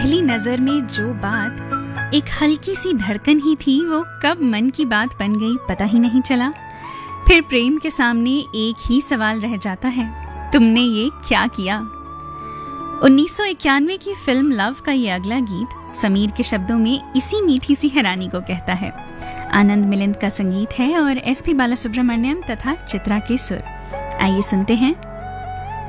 पहली नजर में जो बात एक हल्की सी धड़कन ही थी, वो कब मन की बात बन गई पता ही नहीं चला। फिर प्रेम के सामने एक ही सवाल रह जाता है, तुमने ये क्या किया। 1991 की फिल्म लव का ये अगला गीत समीर के शब्दों में इसी मीठी सी हैरानी को कहता है। आनंद मिलिंद का संगीत है और एसपी बालासुब्रमण्यम तथा चित्रा के सुर। आइए सुनते हैं